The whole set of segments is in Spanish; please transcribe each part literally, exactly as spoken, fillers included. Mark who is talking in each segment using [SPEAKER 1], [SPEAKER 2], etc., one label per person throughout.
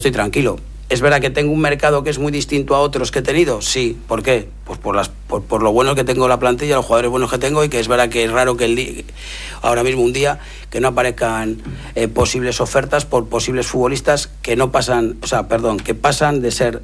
[SPEAKER 1] Estoy tranquilo. ¿Es verdad que tengo un mercado que es muy distinto a otros que he tenido? Sí. ¿Por qué? Pues por, las, por, por lo bueno que tengo la plantilla, los jugadores buenos que tengo, y que es verdad que es raro que el día, ahora mismo un día que no aparezcan eh, posibles ofertas por posibles futbolistas que no pasan, o sea, perdón, que pasan de ser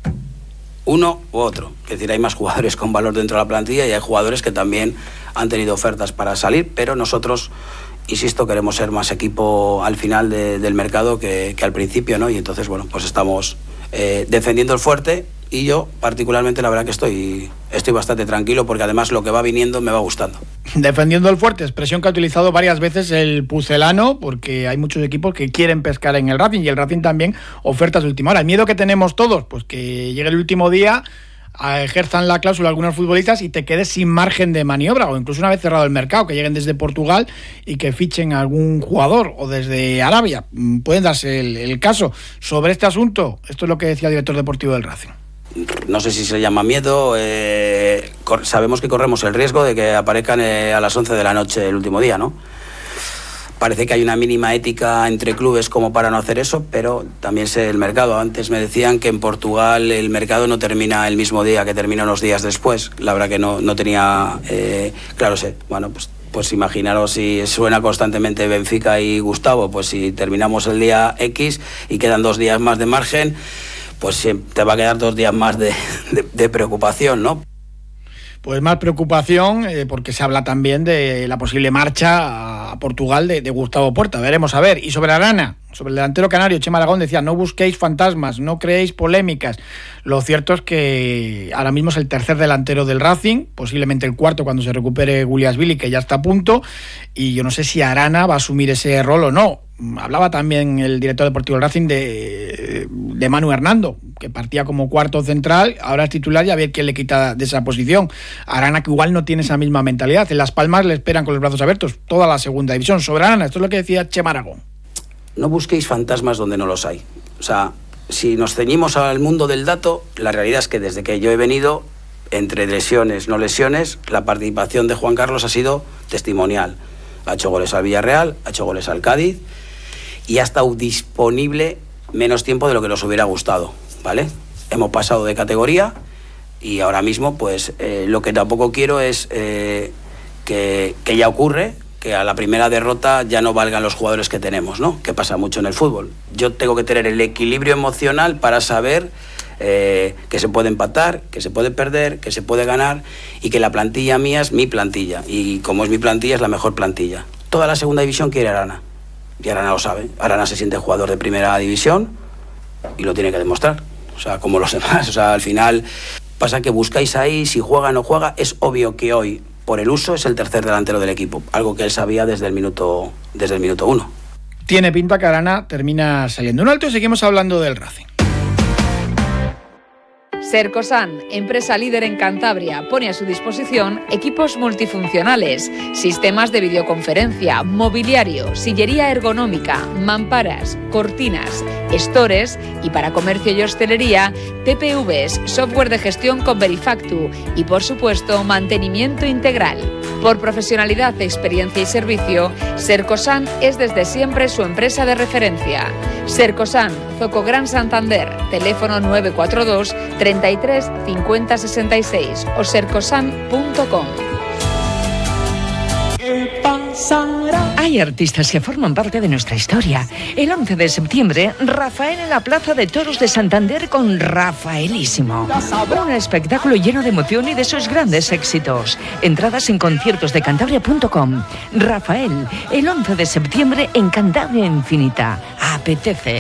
[SPEAKER 1] uno u otro. Es decir, hay más jugadores con valor dentro de la plantilla y hay jugadores que también han tenido ofertas para salir, pero nosotros, insisto, queremos ser más equipo al final de, del mercado que, que al principio, ¿no? Y entonces, bueno, pues estamos eh, defendiendo el fuerte, y yo particularmente la verdad que estoy, estoy bastante tranquilo, porque además lo que va viniendo me va gustando.
[SPEAKER 2] Defendiendo el fuerte, expresión que ha utilizado varias veces el pucelano, porque hay muchos equipos que quieren pescar en el Racing, y el Racing también ofertas de última hora. El miedo que tenemos todos, pues que llegue el último día, ejerzan la cláusula algunos futbolistas y te quedes sin margen de maniobra, o incluso una vez cerrado el mercado, que lleguen desde Portugal y que fichen a algún jugador, o desde Arabia. Pueden darse el, el caso. Sobre este asunto, esto es lo que decía el director deportivo del Racing.
[SPEAKER 1] No sé si se llama miedo, eh, cor- sabemos que corremos el riesgo de que aparezcan eh, a las once de la noche el último día, ¿no? Parece que hay una mínima ética entre clubes como para no hacer eso, pero también sé el mercado. Antes me decían que en Portugal el mercado no termina el mismo día, que termina unos días después. La verdad que no, no tenía... Eh, claro, sé. Bueno, pues, pues imaginaros si suena constantemente Benfica y Gustavo, pues si terminamos el día X y quedan dos días más de margen, pues te va a quedar dos días más de, de, de preocupación, ¿no?
[SPEAKER 2] Pues más preocupación, eh, porque se habla también de la posible marcha a Portugal de, de Gustavo Puerta. Veremos a ver. Y sobre Arana, sobre el delantero canario, Chema Aragón decía: no busquéis fantasmas, no creéis polémicas. Lo cierto es que ahora mismo es el tercer delantero del Racing, posiblemente el cuarto cuando se recupere Guliasvili, que ya está a punto, y yo no sé si Arana va a asumir ese rol o no. Hablaba también el director deportivo del Racing de, de Manu Hernando, que partía como cuarto central, ahora es titular, y a ver quién le quita de esa posición. Arana, que igual no tiene esa misma mentalidad. En Las Palmas le esperan con los brazos abiertos toda la segunda división. Sobre Arana, esto es lo que decía Chema Aragón.
[SPEAKER 1] No busquéis fantasmas donde no los hay. O sea, si nos ceñimos al mundo del dato, la realidad es que desde que yo he venido, entre lesiones, no lesiones, la participación de Juan Carlos ha sido testimonial. Ha hecho goles al Villarreal, ha hecho goles al Cádiz, y ha estado disponible menos tiempo de lo que nos hubiera gustado, ¿vale? Hemos pasado de categoría, y ahora mismo, pues, eh, lo que tampoco quiero es eh, que, que ya ocurre, que a la primera derrota ya no valgan los jugadores que tenemos, ¿no? Que pasa mucho en el fútbol. Yo tengo que tener el equilibrio emocional para saber eh, que se puede empatar, que se puede perder, que se puede ganar, y que la plantilla mía es mi plantilla, y como es mi plantilla, es la mejor plantilla. Toda la segunda división quiere Arana, y Arana lo sabe. Arana se siente jugador de primera división y lo tiene que demostrar, o sea, como los demás. O sea, al final pasa que buscáis ahí si juega o no juega. Es obvio que hoy, por el uso, es el tercer delantero del equipo, algo que él sabía desde el minuto, desde el minuto uno.
[SPEAKER 2] Tiene pinta que Arana termina saliendo. Un alto y seguimos hablando del Racing.
[SPEAKER 3] Sercosan, empresa líder en Cantabria, pone a su disposición equipos multifuncionales, sistemas de videoconferencia, mobiliario, sillería ergonómica, mamparas, cortinas, estores, y para comercio y hostelería, T P Vs, software de gestión con Verifactu y, por supuesto, mantenimiento integral. Por profesionalidad, experiencia y servicio, Sercosan es desde siempre su empresa de referencia. Sercosan, Zoco Gran Santander, teléfono nueve cuatro dos, treinta y tres, cincuenta, sesenta y seis o sercosan punto com.
[SPEAKER 4] Hay artistas que forman parte de nuestra historia. El once de septiembre, Rafael en la Plaza de Toros de Santander con Rafaelísimo. Un espectáculo lleno de emoción y de sus grandes éxitos. Entradas en conciertos de cantabria punto com. Rafael, el once de septiembre en Cantabria Infinita. Apetece.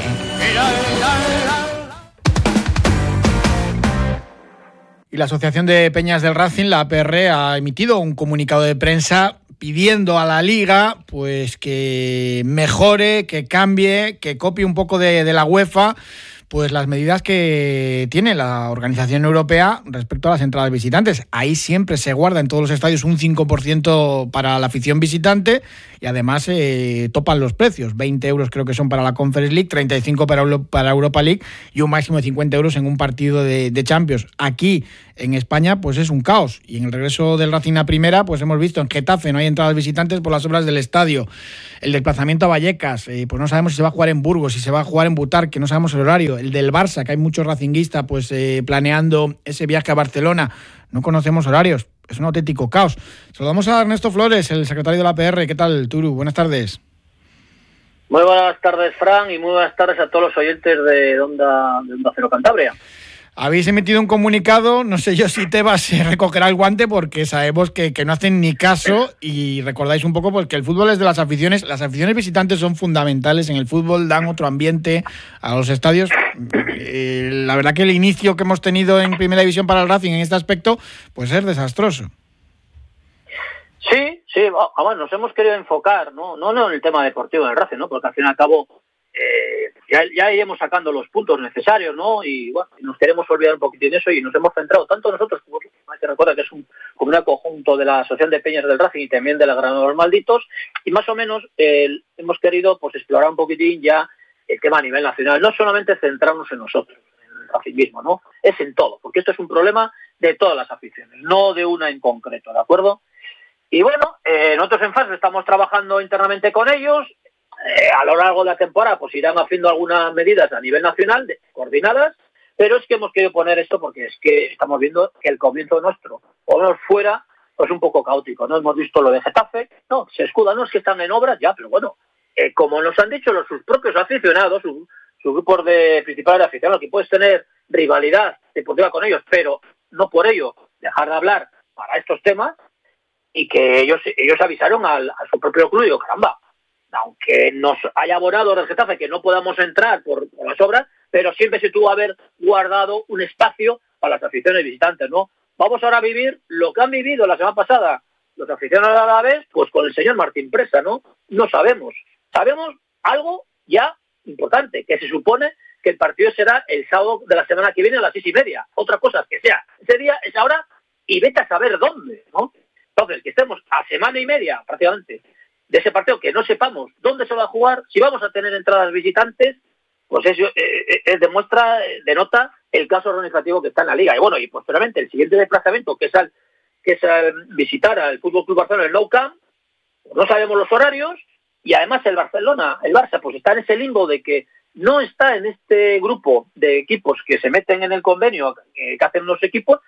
[SPEAKER 2] Y la Asociación de Peñas del Racing, la A P R, ha emitido un comunicado de prensa pidiendo a la Liga pues que mejore, que cambie, que copie un poco de, de la UEFA, pues las medidas que tiene la organización europea respecto a las entradas visitantes. Ahí siempre se guarda en todos los estadios un cinco por ciento para la afición visitante, y además eh, topan los precios. veinte euros creo que son para la Conference League, treinta y cinco para, para Europa League, y un máximo de cincuenta euros en un partido de, de Champions. Aquí en España pues es un caos. Y en el regreso del Racing a primera, pues hemos visto en Getafe no hay entradas visitantes por las obras del estadio. El desplazamiento a Vallecas, eh, pues no sabemos si se va a jugar en Burgos, si se va a jugar en Butarque, no sabemos el horario. El del Barça, que hay muchos racinguistas pues eh, planeando ese viaje a Barcelona, no conocemos horarios. Es un auténtico caos. Saludamos a Ernesto Flores, el secretario de la A P R. ¿Qué tal, Turu? Buenas tardes.
[SPEAKER 5] Muy buenas tardes, Fran, y muy buenas tardes a todos los oyentes de Onda, de Onda Cero Cantabria.
[SPEAKER 2] Habéis emitido un comunicado, no sé yo si Tebas recogerá el guante porque sabemos que, que no hacen ni caso y recordáis un poco pues, que el fútbol es de las aficiones, las aficiones visitantes son fundamentales en el fútbol, dan otro ambiente a los estadios. Eh, la verdad que el inicio que hemos tenido en Primera División para el Racing en este aspecto pues es desastroso.
[SPEAKER 5] Sí, sí, vamos, nos hemos querido enfocar, ¿no? No, no en el tema deportivo del Racing, ¿no? Porque al fin y al cabo eh, ya, ya iremos sacando los puntos necesarios, ¿no? Y bueno, nos queremos olvidar un poquitín de eso y nos hemos centrado tanto nosotros como que recuerda que es un como un conjunto de la Asociación de Peñas del Racing y también de la Granada de los Malditos y más o menos eh, hemos querido pues explorar un poquitín ya el tema a nivel nacional, no solamente centrarnos en nosotros, en el Racing mismo, ¿no? Es en todo, porque esto es un problema de todas las aficiones, no de una en concreto, ¿de acuerdo? Y bueno, eh, nosotros en F A S estamos trabajando internamente con ellos. Eh, a lo largo de la temporada pues irán haciendo algunas medidas a nivel nacional, de, coordinadas, pero es que hemos querido poner esto porque es que estamos viendo que el comienzo nuestro, o menos fuera, pues un poco caótico, ¿no? Hemos visto lo de Getafe, no, se escudan, no es que están en obras ya, pero bueno, eh, como nos han dicho los, sus propios aficionados, sus su grupos de principales de aficionados, que puedes tener rivalidad deportiva con ellos, pero no por ello dejar de hablar para estos temas, y que ellos ellos avisaron al, a su propio club y digo, caramba, aunque nos haya abonado el Getafe que no podamos entrar por, por las obras, pero siempre se tuvo que haber guardado un espacio para las aficiones visitantes, ¿no? Vamos ahora a vivir lo que han vivido la semana pasada los aficionados a la vez, pues con el señor Martín Presa, ¿no? No sabemos. Sabemos algo ya importante, que se supone que el partido será el sábado de la semana que viene a las seis y media. Otra cosa es que sea ese día, esa hora, y vete a saber dónde, ¿no? Entonces, que estemos a semana y media, prácticamente, de ese partido, que no sepamos dónde se va a jugar, si vamos a tener entradas visitantes, pues eso eh, eh, demuestra, eh, denota el caso organizativo que está en la Liga. Y bueno, y posteriormente, el siguiente desplazamiento, que es al, que es al visitar al Fútbol Club Barcelona en el Nou Camp, pues no sabemos los horarios, y además el Barcelona, el Barça, pues está en ese limbo de que no está en este grupo de equipos que se meten en el convenio eh, que hacen los equipos.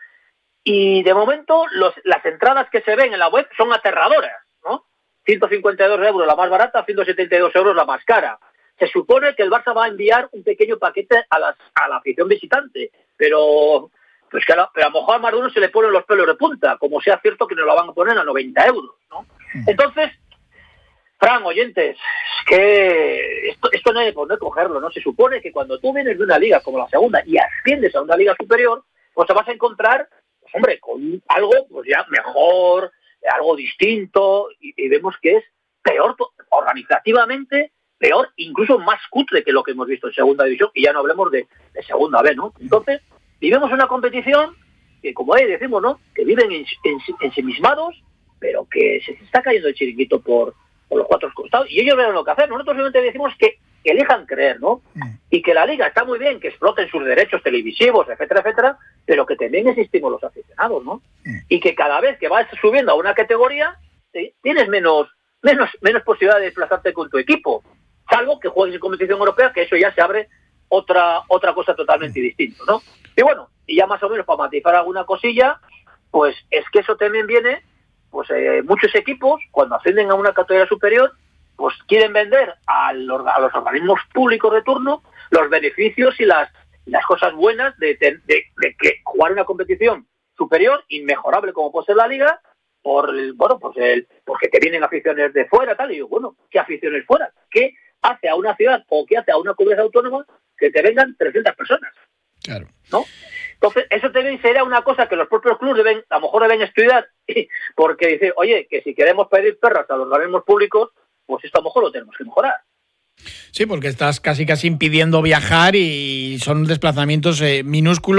[SPEAKER 5] Y de momento los, las entradas que se ven en la web son aterradoras, ¿no? ciento cincuenta y dos euros la más barata, ciento setenta y dos euros la más cara. Se supone que el Barça va a enviar un pequeño paquete a, las, a la afición visitante, pero, pues que a la, pero a lo mejor a más de uno se le ponen los pelos de punta, como sea cierto que nos lo van a poner a noventa euros, ¿no? Entonces, Fran, oyentes, es que esto, esto no hay por dónde cogerlo, ¿no? Se supone que cuando tú vienes de una liga como la segunda y asciendes a una liga superior, pues te vas a encontrar, pues hombre, con algo pues ya mejor, algo distinto, y, y vemos que es peor organizativamente, peor, incluso más cutre que lo que hemos visto en segunda división, y ya no hablemos de, de segunda B, ¿no? Entonces, vivimos una competición que, como ahí decimos, ¿no? Que viven en, en, ensimismados, pero que se está cayendo el chiringuito por, por los cuatro costados, y ellos verán lo que hacer. Nosotros simplemente decimos que, que elijan creer, ¿no? Mm. Y que la Liga está muy bien, que exploten sus derechos televisivos, etcétera, etcétera, pero que también existimos los aficionados, ¿no? Mm. Y que cada vez que vas subiendo a una categoría, ¿sí? tienes menos, menos, menos posibilidad de desplazarte con tu equipo, salvo que juegues en competición europea, que eso ya se abre otra otra cosa totalmente mm. distinta, ¿no? Y bueno, y ya más o menos para matizar alguna cosilla, pues es que eso también viene, pues eh, muchos equipos, cuando ascienden a una categoría superior, pues quieren vender a los, a los organismos públicos de turno los beneficios y las, las cosas buenas de, de, de, de que jugar una competición superior, inmejorable como puede ser la Liga, por el, bueno, pues el, porque te vienen aficiones de fuera, tal, y yo, bueno, ¿qué aficiones fuera? ¿Qué hace a una ciudad o qué hace a una comunidad autónoma que te vengan trescientas personas?
[SPEAKER 2] Claro.
[SPEAKER 5] ¿No? Entonces, eso también será una cosa que los propios clubes deben, a lo mejor deben estudiar, porque dice, oye, que si queremos pedir perras a los organismos públicos, pues esto a lo mejor lo tenemos que mejorar.
[SPEAKER 2] Sí, porque estás casi casi impidiendo viajar y son desplazamientos eh, minúsculos,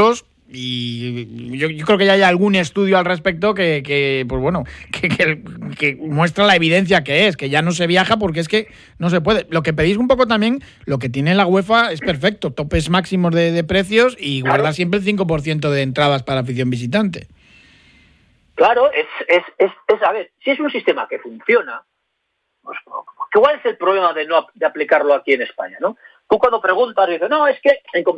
[SPEAKER 2] Y yo, yo creo que ya hay algún estudio al respecto que, que pues bueno, que, que, que muestra la evidencia que es, que ya no se viaja porque es que no se puede. Lo que pedís un poco también, lo que tiene la UEFA es perfecto, topes máximos de, de precios y guarda claro. siempre el cinco por ciento de entradas para afición visitante.
[SPEAKER 5] Claro, es, es, es, es, a ver, si es un sistema que funciona, pues, ¿cuál es el problema de no de aplicarlo aquí en España, no? Tú cuando preguntas, dices, no, es que en